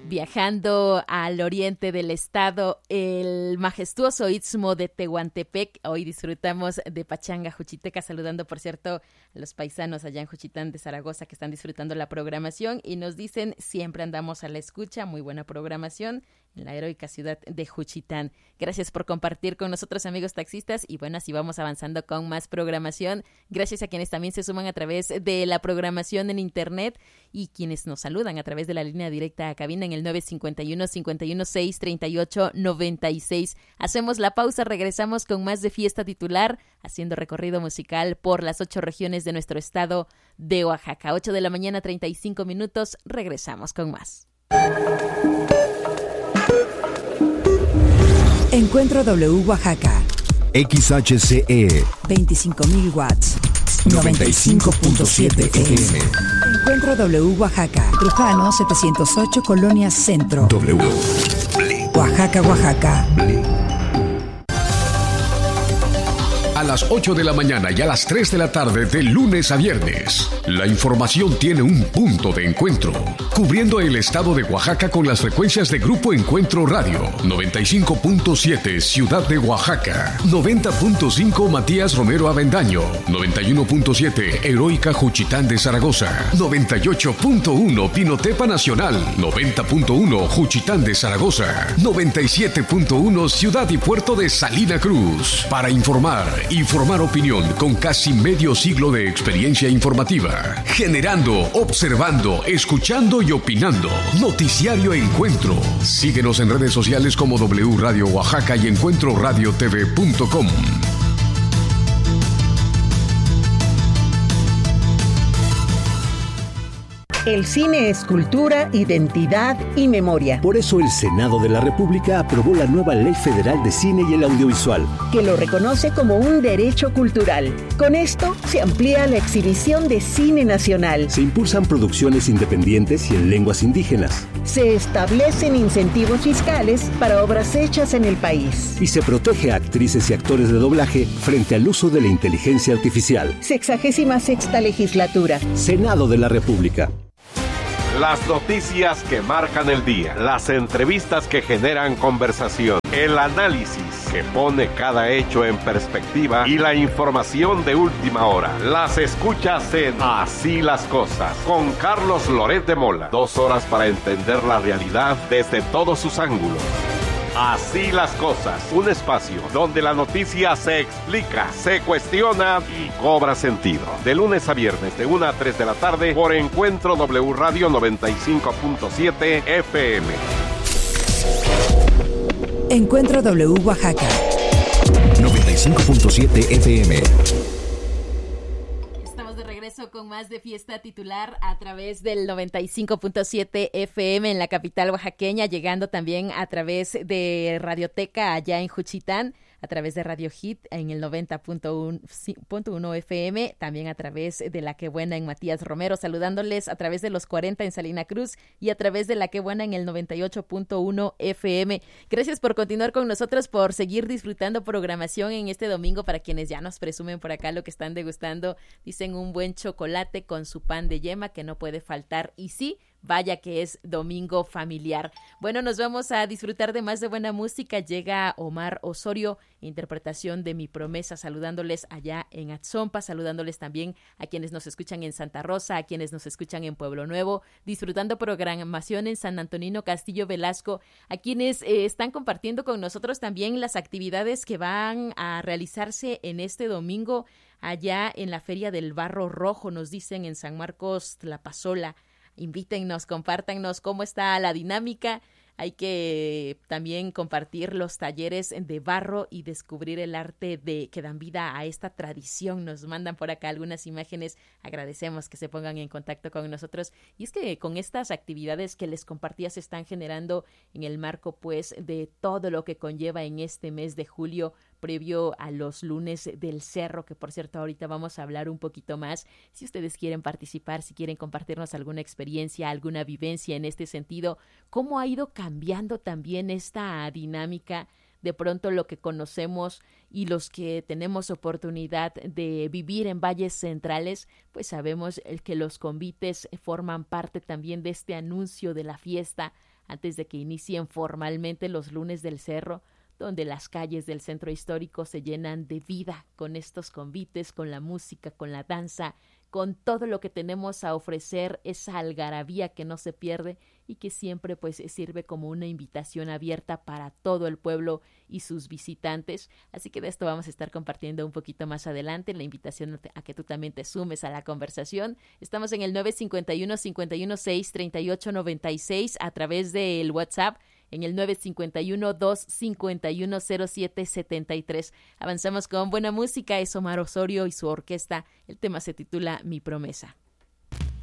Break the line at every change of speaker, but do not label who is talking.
Viajando al oriente del estado, el majestuoso Istmo de Tehuantepec. Hoy disfrutamos de Pachanga Juchiteca, saludando, por cierto, a los paisanos allá en Juchitán de Zaragoza que están disfrutando la programación y nos dicen, siempre andamos a la escucha, muy buena programación en la heroica ciudad de Juchitán. Gracias por compartir con nosotros, amigos taxistas, y bueno, así vamos avanzando con más programación. Gracias a quienes también se suman a través de la programación en internet y quienes nos saludan a través de la línea directa a cabina en el 951-516-3896. Hacemos la pausa, regresamos con más de Fiesta Titular, haciendo recorrido musical por las 8 regiones de nuestro estado de Oaxaca. 8 de la mañana, 35 minutos, regresamos con más.
Encuentro W Oaxaca.
XHCE
25.000 watts.
95.7 FM.
Encuentro W Oaxaca. Trujano 708, Colonia Centro.
W.
Oaxaca, Oaxaca.
A las 8 de la mañana y a las 3 de la tarde de lunes a viernes, la información tiene un punto de encuentro, cubriendo el estado de Oaxaca con las frecuencias de Grupo Encuentro Radio, 95.7 Ciudad de Oaxaca, 90.5 Matías Romero Avendaño, 91.7 Heroica Juchitán de Zaragoza, 98.1 Pinotepa Nacional, 90.1 Juchitán de Zaragoza, 97.1 Ciudad y Puerto de Salina Cruz. Para informar y formar opinión con casi medio siglo de experiencia informativa. Generando, observando, escuchando y opinando. Noticiario Encuentro. Síguenos en redes sociales como W Radio Oaxaca y encuentroradiotv.com.
El cine es cultura, identidad y memoria.
Por eso el Senado de la República aprobó la nueva Ley Federal de Cine y el Audiovisual,
que lo reconoce como un derecho cultural. Con esto se amplía la exhibición de cine nacional.
Se impulsan producciones independientes y en lenguas indígenas.
Se establecen incentivos fiscales para obras hechas en el país.
Y se protege a actrices y actores de doblaje frente al uso de la inteligencia artificial.
66ª Legislatura.
Senado de la República.
Las noticias que marcan el día, las entrevistas que generan conversación, el análisis que pone cada hecho en perspectiva y la información de última hora. Las escuchas en Así las Cosas, con Carlos Loret de Mola. 2 horas para entender la realidad desde todos sus ángulos. Así las Cosas, un espacio donde la noticia se explica, se cuestiona y cobra sentido. De lunes a viernes, de 1 a 3 de la tarde, por Encuentro W Radio 95.7 FM.
Encuentro W Oaxaca.
95.7 FM.
Con más de Fiesta Titular a través del 95.7 FM en la capital oaxaqueña, llegando también a través de Radioteca allá en Juchitán, a través de Radio Hit en el 90.1 FM, también a través de La Que Buena en Matías Romero, saludándoles a través de los 40 en Salina Cruz y a través de La Que Buena en el 98.1 FM. Gracias por continuar con nosotros, por seguir disfrutando programación en este domingo. Para quienes ya nos presumen por acá lo que están degustando, dicen un buen chocolate con su pan de yema que no puede faltar, y sí, vaya que es domingo familiar. Bueno, nos vamos a disfrutar de más de buena música. Llega Omar Osorio, interpretación de Mi Promesa, saludándoles allá en Atzompa, saludándoles también a quienes nos escuchan en Santa Rosa, a quienes nos escuchan en Pueblo Nuevo, disfrutando programación en San Antonino Castillo Velasco, a quienes están compartiendo con nosotros también las actividades que van a realizarse en este domingo allá en la Feria del Barro Rojo, nos dicen en San Marcos Tlapazola. Invítennos, compártanos cómo está la dinámica. Hay que también compartir los talleres de barro y descubrir el arte que dan vida a esta tradición. Nos mandan por acá algunas imágenes. Agradecemos que se pongan en contacto con nosotros. Y es que con estas actividades que les compartía se están generando en el marco, pues, de todo lo que conlleva en este mes de julio, previo a los lunes del cerro, que por cierto ahorita vamos a hablar un poquito más. Si ustedes quieren participar, si quieren compartirnos alguna experiencia, alguna vivencia en este sentido, cómo ha ido cambiando también esta dinámica, de pronto lo que conocemos y los que tenemos oportunidad de vivir en valles centrales, pues sabemos que los convites forman parte también de este anuncio de la fiesta antes de que inicien formalmente los lunes del cerro, donde las calles del centro histórico se llenan de vida con estos convites, con la música, con la danza, con todo lo que tenemos a ofrecer, esa algarabía que no se pierde y que siempre pues sirve como una invitación abierta para todo el pueblo y sus visitantes. Así que de esto vamos a estar compartiendo un poquito más adelante, la invitación a que tú también te sumes a la conversación. Estamos en el 951-516-3896 a través del WhatsApp, en el 951-251-0773. Avanzamos con buena música, es Omar Osorio y su orquesta. El tema se titula Mi Promesa.